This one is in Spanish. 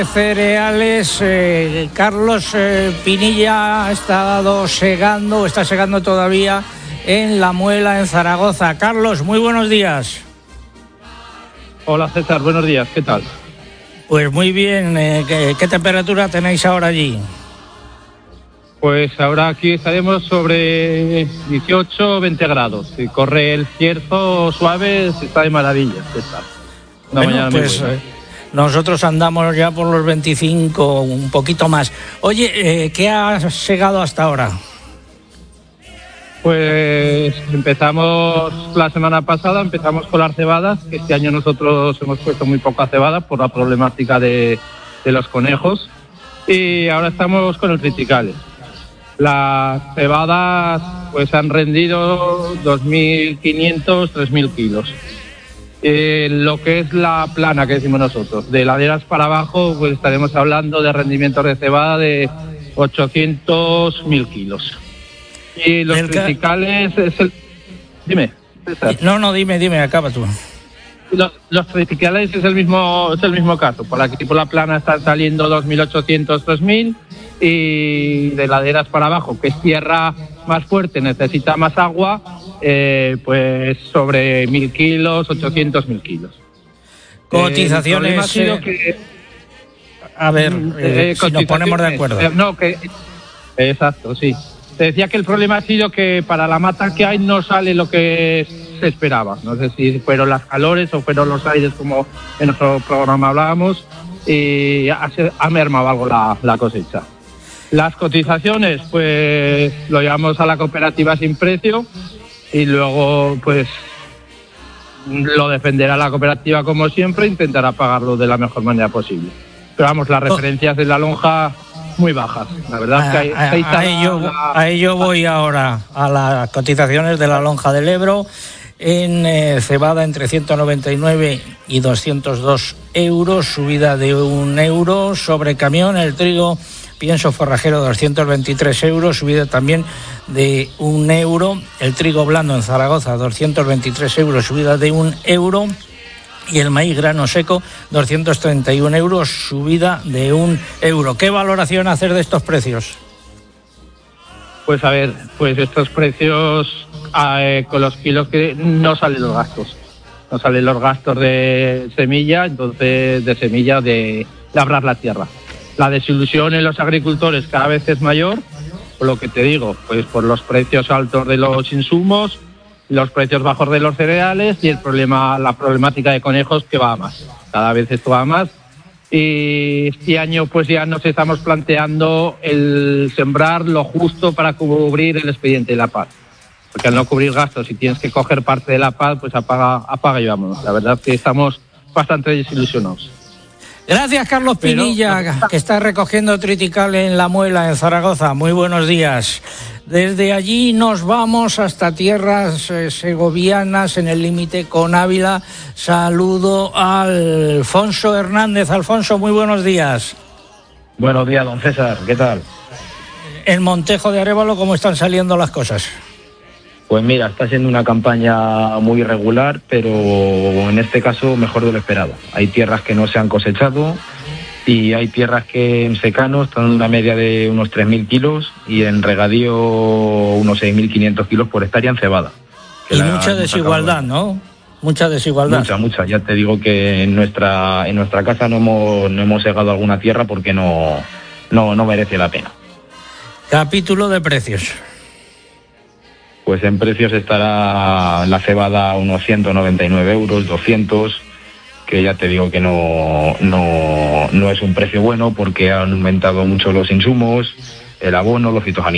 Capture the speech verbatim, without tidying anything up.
Cereales, eh, Carlos eh, Pinilla ha estado segando, está segando todavía en La Muela, en Zaragoza. Carlos, muy buenos días. Hola César, buenos días, ¿qué tal? Pues muy bien, eh, ¿qué, ¿qué temperatura tenéis ahora allí? Pues ahora aquí estaremos sobre dieciocho o veinte grados y corre el cierzo suave, se está de maravilla, César. Una Bueno, mañana pues muy buena. eh, nosotros andamos ya por los veinticinco, un poquito más. Oye, eh, ¿qué has segado hasta ahora? Pues empezamos la semana pasada, empezamos con las cebadas, que este año nosotros hemos puesto muy poca cebada por la problemática de, de los conejos, y ahora estamos con el triticales. Las cebadas pues han rendido dos mil quinientos, tres mil kilos. Eh, lo que es la plana que decimos nosotros, de laderas para abajo, pues estaremos hablando de rendimientos de cebada de ochocientos, mil kilos. Y los triticales es el... Dime, César. No, no, dime, dime, acaba tú. Los, los triticales es el mismo es el mismo caso. Por aquí por la plana están saliendo dos mil ochocientos, tres mil, y de laderas para abajo, que es tierra más fuerte, necesita más agua, eh, pues sobre mil kilos, ochocientos, mil kilos. Cotizaciones... Eh, ha sido que, a ver, eh, eh, si nos ponemos de acuerdo. Eh, no, que... Exacto, sí. Te decía que el problema ha sido que para la mata que hay no sale lo que se esperaba. No sé si fueron las calores o fueron los aires, como en nuestro programa hablábamos, y ha, ha mermado algo la, la cosecha. Las cotizaciones, pues lo llevamos a la cooperativa sin precio y luego pues lo defenderá la cooperativa como siempre, intentará pagarlo de la mejor manera posible. Pero vamos, las referencias de la lonja muy bajas, la verdad. A, que hay, a, hay a, ello, la... a ello voy ahora, a las cotizaciones de la lonja del Ebro. En eh, cebada entre ciento noventa y nueve y doscientos dos euros, subida de un euro. Sobre camión, el trigo pienso forrajero doscientos veintitrés euros, subida también de un euro. El trigo blando en Zaragoza doscientos veintitrés euros, subida de un euro. Y el maíz grano seco, doscientos treinta y un euros, subida de un euro. ¿Qué valoración hacer de estos precios? Pues a ver, pues estos precios eh, con los kilos que no salen los gastos. No salen los gastos de semilla, entonces de semilla de labrar la tierra. La desilusión en los agricultores cada vez es mayor, por lo que te digo, pues por los precios altos de los insumos, los precios bajos de los cereales y el problema, la problemática de conejos que va a más. Cada vez esto va a más. Y este año pues ya nos estamos planteando el sembrar lo justo para cubrir el expediente de la paz. Porque al no cubrir gastos y tienes que coger parte de la paz, pues apaga, apaga y vámonos. La verdad es que estamos bastante desilusionados. Gracias, Carlos Pero, Pinilla, que está recogiendo tritical en La Muela, en Zaragoza. Muy buenos días. Desde allí nos vamos hasta tierras eh, segovianas, en el límite con Ávila. Saludo a Alfonso Hernández. Alfonso, muy buenos días. Buenos días, don César, ¿qué tal? En Montejo de Arévalo, ¿cómo están saliendo las cosas? Pues mira, está siendo una campaña muy irregular, pero en este caso mejor de lo esperado. Hay tierras que no se han cosechado y hay tierras que en secano están en una media de unos tres mil kilos y en regadío unos seis mil quinientos kilos por hectárea en cebada. Y mucha desigualdad, ¿no? Mucha desigualdad. Mucha, mucha. Ya te digo que en nuestra en nuestra casa no hemos, no hemos segado alguna tierra porque no, no, no merece la pena. Capítulo de precios. Pues en precios estará la cebada a unos ciento noventa y nueve euros, doscientos, que ya te digo que no, no, no es un precio bueno porque han aumentado mucho los insumos, el abono, los fitosanitarios.